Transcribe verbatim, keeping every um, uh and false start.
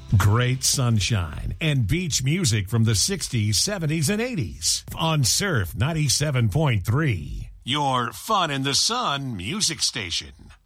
Great sunshine and beach music from the sixties, seventies, and eighties on Surf ninety-seven point three. Your fun in the sun music station.